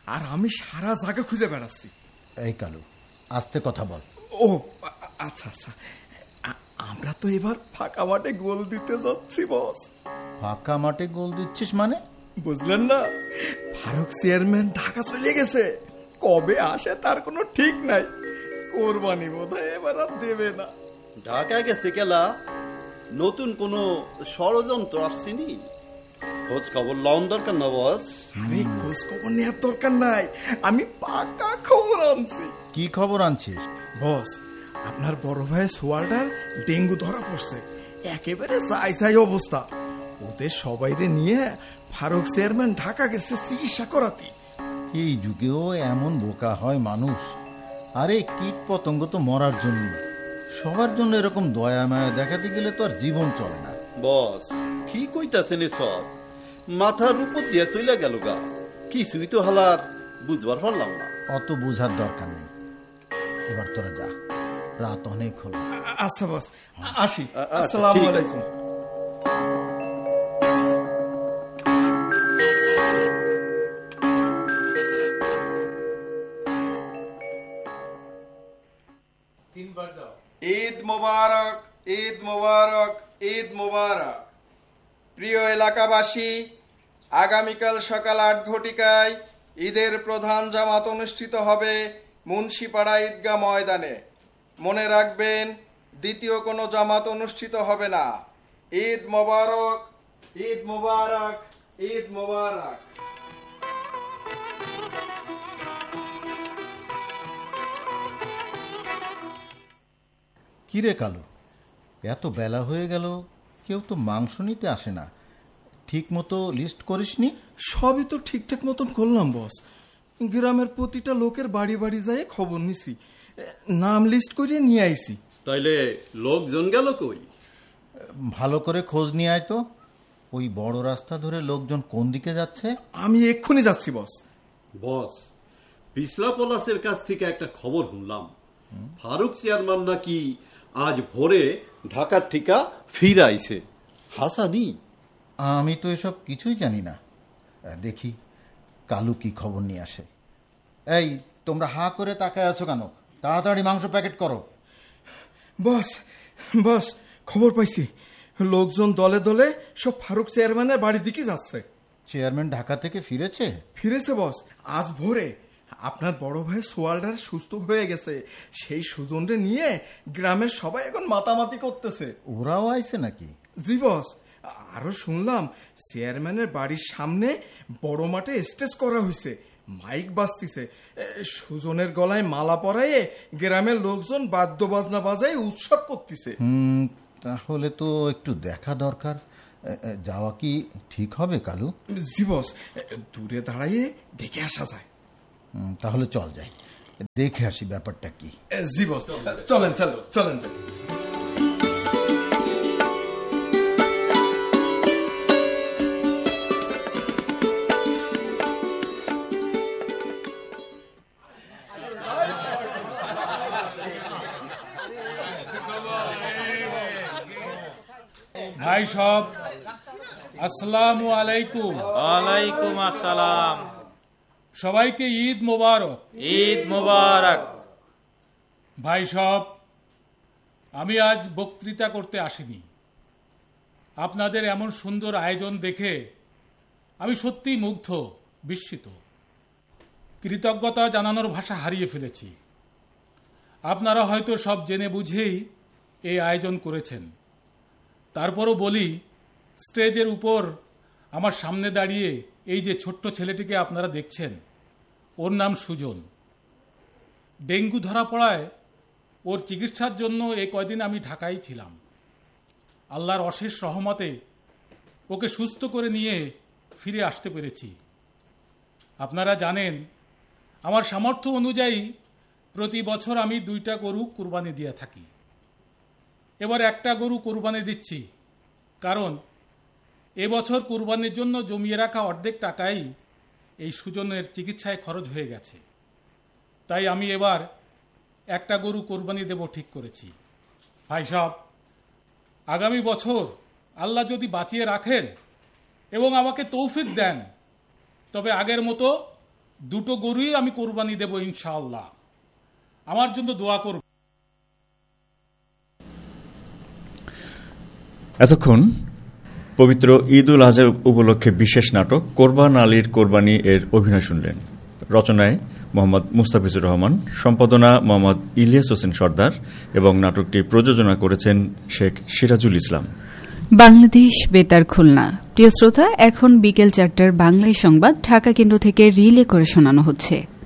আর আমি সারা জায়গা খুঁজে বেড়াচ্ছি। এই কালু, আস্তে কথা বল। ও আচ্ছা আচ্ছা, আমরা তো এবার ফাঁকা মাঠে গোল দিতে যাচ্ছি বস। ফাঁকা মাঠে গোল দিচ্ছিস মানে? বুঝলেন না, ফারুক চেয়ারম্যান ঢাকা চলে গেছে, কবে আসে তার কোনো ঠিক নাই। কোরবানি বোধহয় এবার আর দেবে না। ঢাকা গেছে কেলা? নতুন কোনো ষড়যন্ত্র আসছেনি? খোঁজ খবর লওয়ার দরকার না বস? আরে খোঁজ খবর নেওয়ার দরকার নাই, আমি পাকা খবর আনছি। কি খবর আনছিস? বস, আপনার বড় ভাই সোয়ালটার ডেঙ্গু ধরা পড়ছে, একেবারে চাই অবস্থা। ওদের সবাইরে নিয়ে ফারুক চেয়ারম্যান ঢাকা গেছে চিকিৎসা করাতে। এই যুগেও এমন বোকা হয় মানুষ? আরে কীট পতঙ্গ তো মরার জন্য, সবার জন্য এরকম দয়া মায়া দেখাতে গেলে তো আর জীবন চলে না। বস কি কইতাছেন সব? মাথার উপর দিয়ে চলে গেল গা, কিছুই তো হালার বুঝবার পারলাম না। অত বুঝার দরকার নেই, এবার তোরা যা, রাত অনেক হলো। আচ্ছা বস, আসি। আসসালামু আলাইকুম। ঈদ মোবারক, ঈদ মোবারক, ঈদ মোবারক। প্রিয় এলাকাবাসী, আগামীকাল সকাল 8 ঘটিকায় ঈদের প্রধান জামাত অনুষ্ঠিত হবে মুন্সিপাড়া ঈদগাহ ময়দানে। মনে রাখবেন, দ্বিতীয় কোনো জামাত অনুষ্ঠিত হবে না। ঈদ মোবারক, ঈদ মোবারক, ঈদ মোবারক। কিরে কালু, এত বেলা হয়ে গেল, কেউ তো মাংস নিতে আসে না। ঠিক মতো লিস্ট করিসনি? সবই তো ঠিকঠাক মতন করলাম বস। গ্রামের প্রতিটা লোকের বাড়ি বাড়ি যায় খবর নিছি, নাম লিস্ট করিয়ে নিয়ে আইছি। তাইলে লোকজন গেল কই? ভালো করে খোঁজ নিয়ে আয় তো, ওই বড় রাস্তা ধরে লোকজন কোন দিকে যাচ্ছে। আমি এক্ষুনি যাচ্ছি বস। বস, পিছলা পলাশের কাছ থেকে একটা খবর শুনলাম, ফারুক চেয়ারম্যান নাকি আজ ভোরে ঢাকার ঠিকা ফিরে আইছে। হাসানি? আমি তো এসব কিছুই জানি না। দেখি কালু কি খবর নিয়ে আসে। এই, তোমরা হাঁ করে তাকায় আছো কেন? তাড়াতাড়ি মাংস প্যাকেট করো। বস বস, খবর পাইছি, লোকজন দলে দলে সব ফারুক চেয়ারম্যানের বাড়ির দিকে যাচ্ছে। চেয়ারম্যান ঢাকা থেকে ফিরেছে? ফিরেছে বস, আজ ভোরে। আপনার বড় ভাই সোয়ালডার সুস্থ হয়ে গেছে, সেই সুজনরে নিয়ে গ্রামের সবাই এখন মাতামাতি করতেছে। ওরাও আইছে নাকি? জি বস, আরো শুনলাম চেয়ারম্যানের বাড়ির সামনে বড় মাঠে স্টেজ করা হয়েছে, মাইক বাজতিছে, সুজনের গলায় মালা পরাইয়ে গ্রামের লোকজন বাদ্য বাজনা বাজায় উৎসব করতেছে। তাহলে তো একটু দেখা দরকার। যাওয়া কি ঠিক হবে কালু? জি বস, দূরে দাঁড়াইয়ে দেখে আসা যায়। তাহলে চল যাই, দেখে আসি ব্যাপারটা কি। জি বস, চলেন চলেন চলেন চলেন। ভাই সব, আসসালামু আলাইকুম। ওয়ালাইকুম আসসালাম। সবাইকে ঈদ মোবারক। ঈদ মোবারক। ভাই সব, আমি আজ বক্তৃতা করতে আসিনি। আপনাদের এমন সুন্দর আয়োজন দেখে আমি সত্যি মুগ্ধ, বিস্মিত। কৃতজ্ঞতা জানানোর ভাষা হারিয়ে ফেলেছি। আপনারা হয়তো সব জেনে বুঝেই এই আয়োজন করেছেন। তারপরও বলি, স্টেজের উপর আমার সামনে দাঁড়িয়ে এই যে ছোট্ট ছেলেটিকে আপনারা দেখছেন, ওর নাম সুজন। ডেঙ্গু ধরা পড়ায় ওর চিকিৎসার জন্য এই কয়দিন আমি ঢাকায় ছিলাম। আল্লাহর অশেষ রহমতে ওকে সুস্থ করে নিয়ে ফিরে আসতে পেরেছি। আপনারা জানেন, আমার সামর্থ্য অনুযায়ী প্রতি বছর আমি 2টা গরু কুরবানি দিয়ে থাকি। এবার একটা গরু কুরবানি দিচ্ছি, কারণ এবছর কুরবানির জন্য জমিয়ে রাখা অর্ধেক টাকাই এই সুজনের চিকিৎসায় খরচ হয়ে গেছে। তাই আমি এবার একটা গরু কুরবানি দেব ঠিক করেছি। ভাই সাহেব, আগামী বছর আল্লাহ যদি বাঁচিয়ে রাখেন এবং আমাকে তৌফিক দেন, তবে আগের মতো দুটো গরুই আমি কোরবানি দেব ইনশাআল্লাহ। আমার জন্য দোয়া করব। এতক্ষণ পবিত্র ঈদ উল আজহা উপলক্ষে বিশেষ নাটক কোরবান আলীর কোরবানি এর অভিনয় শুনলেন। রচনায় মোহাম্মদ মুস্তাফিজুর রহমান, সম্পাদনা মোহাম্মদ ইলিয়াস হোসেন সর্দার এবং নাটকটি প্রযোজনা করেছেন শেখ সিরাজুল ইসলাম। বাংলাদেশ বেতার খুলনা। প্রিয় শ্রোতা, এখন বিকেল 4টার বাংলায় সংবাদ ঢাকা কেন্দ্র থেকে রিলে করে শোনানো হচ্ছে।